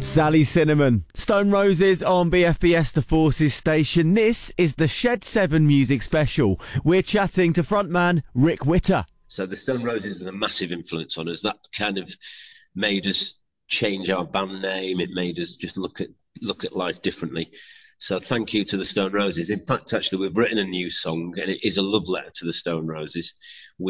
Sally Cinnamon, Stone Roses on BFBS The Forces station. This is the Shed 7 music special. We're chatting to frontman Rick Witter. So the Stone Roses was a massive influence on us. That kind of made us change our band name. It made us just look at life differently. So thank you to the Stone Roses. In fact, actually, we've written a new song, and it is a love letter to the Stone Roses.